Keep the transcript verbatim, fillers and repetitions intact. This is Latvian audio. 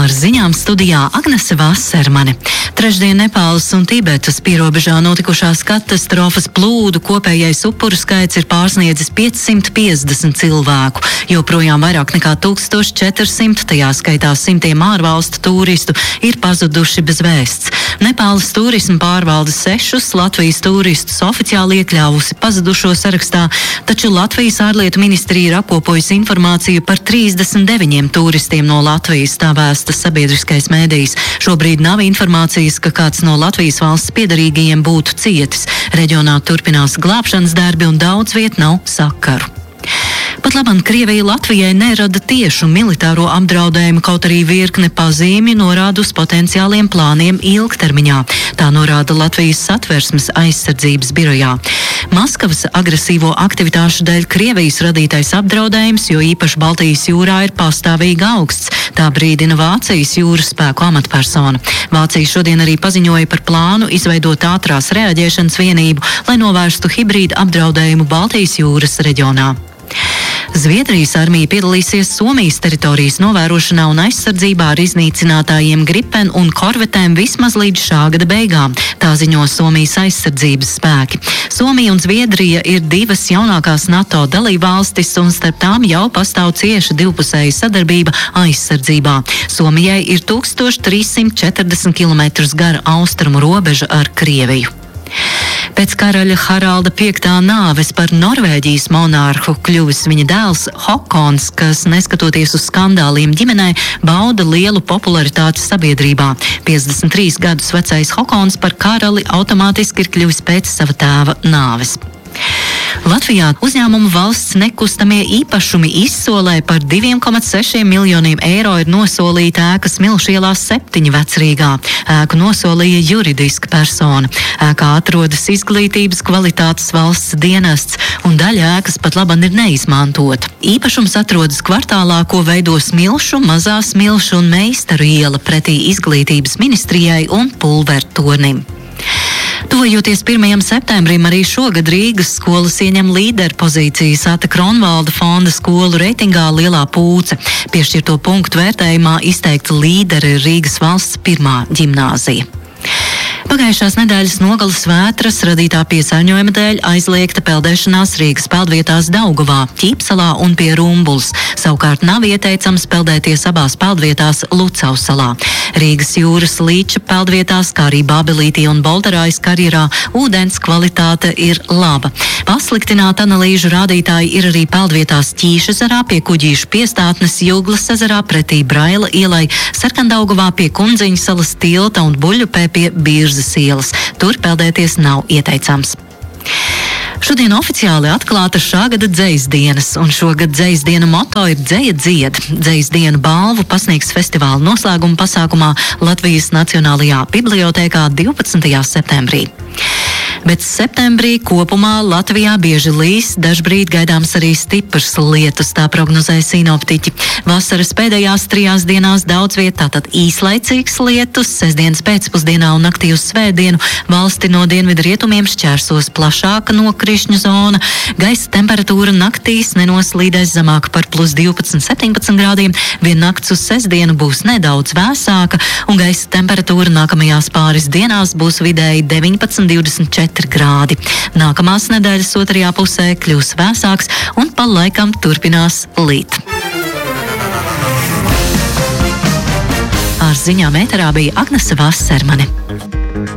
Ar ziņām studijā Agnese Vassermane. Trešdien Nepāles un Tibetas pierobežā notikušās katastrofas plūdu kopējais upuru skaits ir pārsniedzis piecsimt piecdesmit cilvēku. Joprojām vairāk nekā tūkstoš četri simti, tajā skaitā simtiem ārvalstu turistu, ir pazuduši bez vēsts. Nepāles turisma pārvalde sešus Latvijas turistus oficiāli iekļāvusi pazudušo sarakstā, taču Latvijas ārlietu ministrija ir apkopojusi informāciju par trīsdesmit deviņiem turistiem no Latvijas, tā vēsta sabiedriskais mēdījis. Šobrīd nav informācijas, ka kāds no Latvijas valsts piederīgajiem būtu cietis. Reģionā turpinās glābšanas darbi un daudz viet nav sakaru. Pat labam Krievija Latvijai nerada tiešu militāro apdraudējumu, kaut arī virkne pazīmju norāda uz potenciāliem plāniem ilgtermiņā. Tā norāda Latvijas Satversmes aizsardzības birojā. Maskavas agresīvo aktivitāšu dēļ Krievijas radītais apdraudējums, jo īpaši Baltijas jūrā, ir pastāvīgi augsts. Tā brīdina Vācijas jūras spēku amatpersona. Vācija šodien arī paziņoja par plānu izveidot ātrās reaģēšanas vienību, lai novērstu hibrīda apdraudējumu Baltijas jūras reģionā. Zviedrijas armija piedalīsies Somijas teritorijas novērošanā un aizsardzībā ar iznīcinātājiem Gripen un korvetēm vismaz līdz šā gada beigām, tā ziņo Somijas aizsardzības spēki. Somija un Zviedrija ir divas jaunākās NATO dalībvalstis, un starp tām jau pastāv cieša divpusēja sadarbība aizsardzībā. Somijai ir tūkstoš trīs simt četrdesmit kilometrus gara austrumu robeža ar Krieviju. Pēc karaļa Haralda piektā nāves par Norvēģijas monārhu kļuvis viņa dēls Hokons, kas, neskatoties uz skandāliem ģimenē, bauda lielu popularitāti sabiedrībā. piecdesmit trīs gadus vecais Hokons par karali automātiski ir kļuvis pēc sava tēva nāves. Latvijā uzņēmumu valsts nekustamie īpašumi izsolē par diviem komats sešiem miljoniem eiro ir nosolīta ēka Smilšu ielā septiņi Vecrīgā. Ēku nosolīja juridiska persona. Ēkā atrodas izglītības kvalitātes valsts dienests, un daļa ēkas pat laban ir neizmantota. Īpašums atrodas kvartālā, ko veido Smilšu, Mazā Smilšu un Meistaru iela pretī izglītības ministrijai un Pulvertornim. Tuvojoties pirmajam septembrim, arī šogad Rīgas skolas ieņem līderu pozīcijas Ata Kronvalda fonda skolu reitingā Lielā Pūce. Piešķirto punktu vērtējumā izteikta līdere Rīgas valsts pirmā ģimnāzija. Pagājušās nedēļas nogalas vētras radītā piesārņojuma dēļ aizliegta peldēšanās Rīgas peldvietās Daugavā, Ķīpsalā un pie Rumbulas. Savukārt nav ieteicams peldēties abās peldvietās Lucavas salā. Rīgas jūras līča peldvietās, kā arī Bābelītī un Bolderājas karjerā, ūdens kvalitāte ir laba. Pasliktināta analīžu rādītāji ir arī peldvietās Ķīšezerā, pie Kuģīšu piestātnes, Juglas ezerā pretī Braila ielai, Sarkandaugavā pie Kundziņu salas tilta un Buļļupē pie Birzas ielas. Tur peldēties nav ieteicams. Šodien oficiāli atklāta šā gada dzejas dienas, un šogad dzejas dienu moto ir Dzeja dzied. Dzejas dienu balvu pasniegs festivāla noslēguma pasākumā Latvijas Nacionālajā bibliotēkā divpadsmitajā septembrī. Bet septembrī kopumā Latvijā bieži līs, dažbrīd gaidāms arī stiprs lietus, tā prognozē sinoptiķi. Vasaras pēdējās trijās dienās daudz viet tātad īslaicīgs lietus, sestdienas pēcpusdienā un naktī uz svētdienu valsti no dienvidu rietumiem šķērsos plašāka nokrišņu zona. Gaisa temperatūra naktīs nenoslīdēs zemāk par plus divpadsmit septiņpadsmit grādiem, vien nakts uz sestdienu būs nedaudz vēsāka, un gaisa temperatūra nākamajās pāris dienās būs vidēji deviņpadsmit divdesmit četri grādi. Nākamās nedēļas otrajā pusē kļūs vēsāks un pa laikam turpinās līt. Ar ziņām ēterā bija Agnese Vassermane.